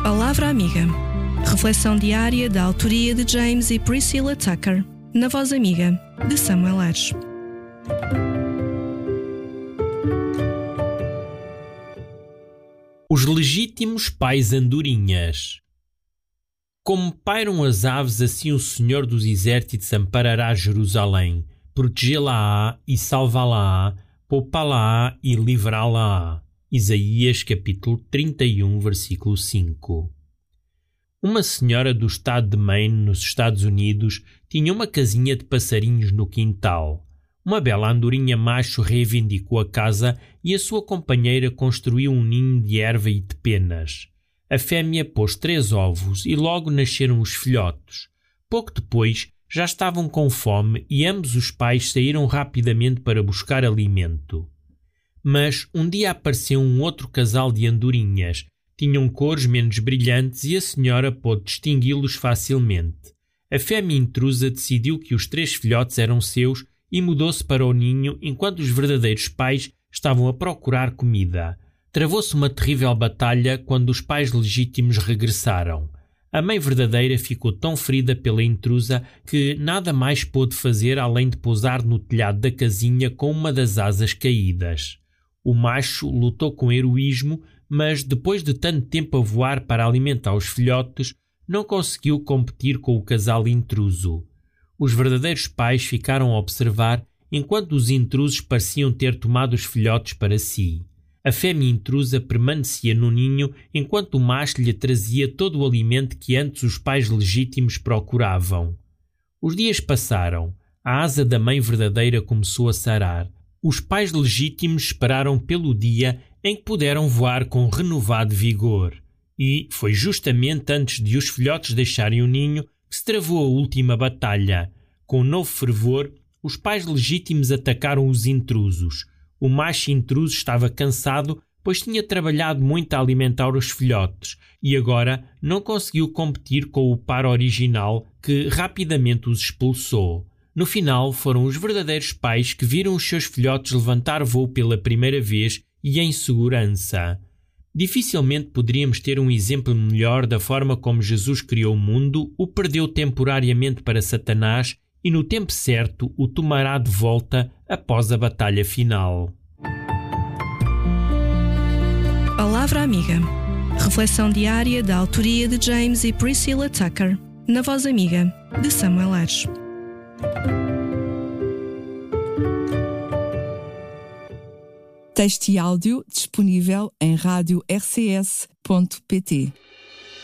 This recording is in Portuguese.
Palavra Amiga. Reflexão diária da autoria de James e Priscilla Tucker, na Voz Amiga, de Samuel Ares. Os legítimos pais andorinhas. Como pairam as aves, assim o Senhor dos Exércitos amparará Jerusalém, protegê-la-á e salvá-la-á, poupá-la-á e livrá-la-á. Isaías capítulo 31, versículo 5. Uma senhora do estado de Maine, nos Estados Unidos, tinha uma casinha de passarinhos no quintal. Uma bela andorinha macho reivindicou a casa e a sua companheira construiu um ninho de erva e de penas. A fêmea pôs 3 ovos e logo nasceram os filhotes. Pouco depois, já estavam com fome e ambos os pais saíram rapidamente para buscar alimento. Mas um dia apareceu um outro casal de andorinhas. Tinham cores menos brilhantes e a senhora pôde distingui-los facilmente. A fêmea intrusa decidiu que os 3 filhotes eram seus e mudou-se para o ninho enquanto os verdadeiros pais estavam a procurar comida. Travou-se uma terrível batalha quando os pais legítimos regressaram. A mãe verdadeira ficou tão ferida pela intrusa que nada mais pôde fazer além de pousar no telhado da casinha com uma das asas caídas. O macho lutou com heroísmo, mas depois de tanto tempo a voar para alimentar os filhotes, não conseguiu competir com o casal intruso. Os verdadeiros pais ficaram a observar enquanto os intrusos pareciam ter tomado os filhotes para si. A fêmea intrusa permanecia no ninho enquanto o macho lhe trazia todo o alimento que antes os pais legítimos procuravam. Os dias passaram. A asa da mãe verdadeira começou a sarar. Os pais legítimos esperaram pelo dia em que puderam voar com renovado vigor. E foi justamente antes de os filhotes deixarem o ninho que se travou a última batalha. Com novo fervor, os pais legítimos atacaram os intrusos. O macho intruso estava cansado, pois tinha trabalhado muito a alimentar os filhotes e agora não conseguiu competir com o par original, que rapidamente os expulsou. No final, foram os verdadeiros pais que viram os seus filhotes levantar voo pela primeira vez e em segurança. Dificilmente poderíamos ter um exemplo melhor da forma como Jesus criou o mundo, o perdeu temporariamente para Satanás e no tempo certo o tomará de volta após a batalha final. Palavra Amiga. Reflexão diária da autoria de James e Priscilla Tucker, na Voz Amiga, de Samuel Ares. Texto e áudio disponível em radio-rcs.pt.